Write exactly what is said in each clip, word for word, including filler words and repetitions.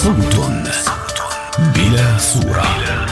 صوت بلا صورة.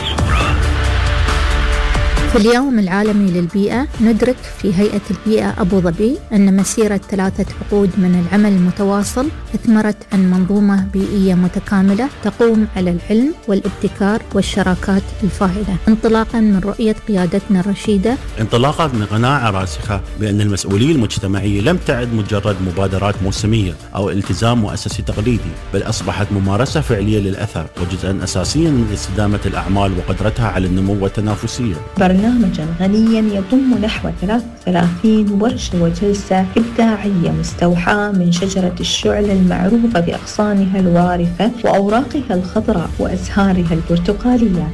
في اليوم العالمي للبيئة ندرك في هيئة البيئة أبو ظبي أن مسيرة ثلاثة عقود من العمل المتواصل أثمرت عن منظومة بيئية متكاملة تقوم على العلم والابتكار والشراكات الفاعلة، انطلاقا من رؤية قيادتنا الرشيدة، انطلاقا من قناعة راسخة بأن المسؤولية المجتمعية لم تعد مجرد مبادرات موسمية أو التزام مؤسسي تقليدي، بل أصبحت ممارسة فعلية للأثر وجزءا أساسيا من استدامة الأعمال وقدرتها على النمو والتنافسية. برنامجا غنيا يضم نحو ثلاث وثلاثين ورشة وجلسة إبداعية مستوحاة من شجرة الشعلة المعروفة بأغصانها الوارفة وأوراقها الخضراء وأزهارها البرتقالية.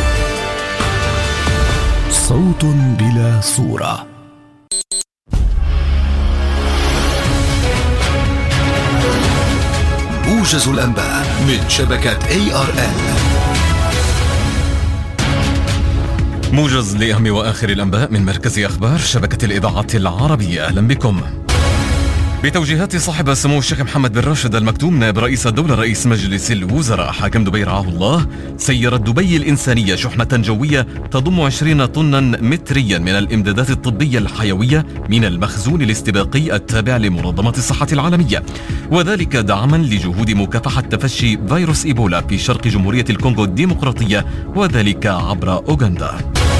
صوت بلا صورة. موجز الأنباء من شبكة إيه آر إل. موجز لأهم وآخر الأنباء من مركز أخبار شبكة الإذاعة العربية. أهلا بكم. بتوجيهات صاحب سمو الشيخ محمد بن راشد المكتوم نائب رئيس الدولة رئيس مجلس الوزراء حاكم دبي رعاه الله، سيرت دبي الإنسانية شحنة جوية تضم عشرين طنا متريا من الإمدادات الطبية الحيوية من المخزون الاستباقي التابع لمنظمة الصحة العالمية، وذلك دعما لجهود مكافحة تفشي فيروس إيبولا في شرق جمهورية الكونغو الديمقراطية، وذلك عبر أوغندا.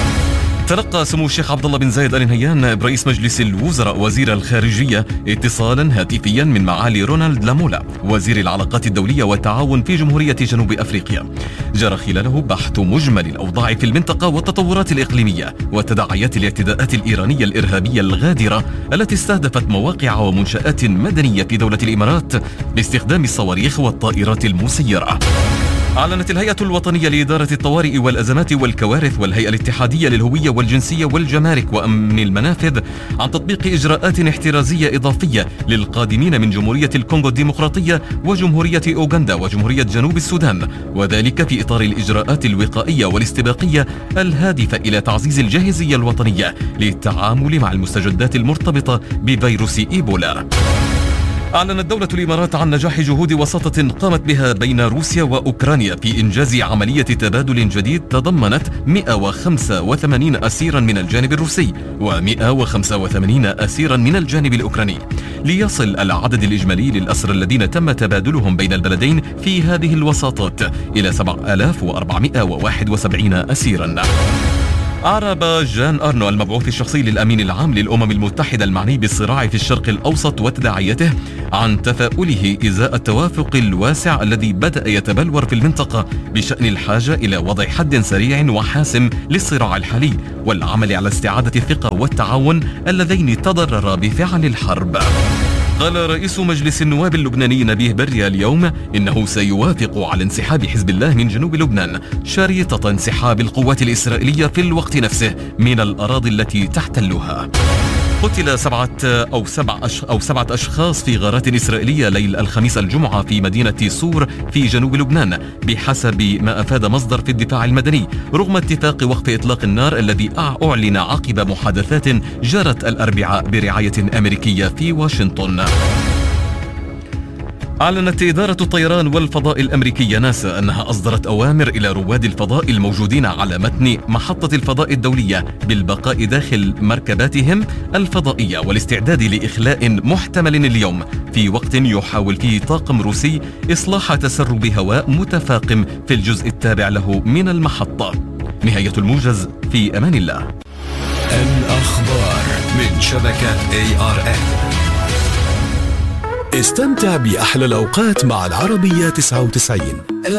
تلقى سمو الشيخ عبد الله بن زايد آل نهيان نائب رئيس مجلس الوزراء وزير الخارجية اتصالا هاتفيا من معالي رونالد لامولا وزير العلاقات الدولية والتعاون في جمهورية جنوب أفريقيا، جرى خلاله بحث مجمل الأوضاع في المنطقة والتطورات الإقليمية وتداعيات الاعتداءات الإيرانية الإرهابية الغادرة التي استهدفت مواقع ومنشآت مدنية في دولة الإمارات باستخدام الصواريخ والطائرات المسيرة. أعلنت الهيئة الوطنية لإدارة الطوارئ والأزمات والكوارث والهيئة الاتحادية للهوية والجنسية والجمارك وأمن المنافذ عن تطبيق إجراءات احترازية إضافية للقادمين من جمهورية الكونغو الديمقراطية وجمهورية أوغندا وجمهورية جنوب السودان، وذلك في إطار الإجراءات الوقائية والاستباقية الهادفة إلى تعزيز الجاهزية الوطنية للتعامل مع المستجدات المرتبطة بفيروس إيبولا. أعلنت دولة الإمارات عن نجاح جهود وساطة قامت بها بين روسيا وأوكرانيا في إنجاز عملية تبادل جديد تضمنت مئة وخمسة وثمانين أسيرا من الجانب الروسي ومئة وخمسة وثمانين أسيرا من الجانب الأوكراني، ليصل العدد الإجمالي للأسرى الذين تم تبادلهم بين البلدين في هذه الوساطات إلى سبعة آلاف وأربعمئة وواحد وسبعين أسيرا. أعرب جان أرنو المبعوث الشخصي للأمين العام للأمم المتحدة المعني بالصراع في الشرق الأوسط وتداعياته عن تفاؤله إزاء التوافق الواسع الذي بدأ يتبلور في المنطقة بشأن الحاجة إلى وضع حد سريع وحاسم للصراع الحالي والعمل على استعادة الثقة والتعاون اللذين تضررا بفعل الحرب. قال رئيس مجلس النواب اللبناني نبيه بريا اليوم إنه سيوافق على انسحاب حزب الله من جنوب لبنان شريطة انسحاب القوات الإسرائيلية في الوقت نفسه من الأراضي التي تحتلها. قتل سبعة أو سبع أش أو سبعة أشخاص في غارات إسرائيلية ليل الخميس الجمعة في مدينة صور في جنوب لبنان بحسب ما أفاد مصدر في الدفاع المدني، رغم اتفاق وقف إطلاق النار الذي أعلن عقب محادثات جرت الأربعاء برعاية أمريكية في واشنطن. أعلنت إدارة الطيران والفضاء الأمريكية ناسا أنها أصدرت أوامر إلى رواد الفضاء الموجودين على متن محطة الفضاء الدولية بالبقاء داخل مركباتهم الفضائية والاستعداد لإخلاء محتمل اليوم في وقت يحاول فيه طاقم روسي إصلاح تسرب هواء متفاقم في الجزء التابع له من المحطة. نهاية الموجز، في أمان الله. الأخبار من شبكة إيه آر إل. استمتع بأحلى الأوقات مع العربية تسعة وتسعين.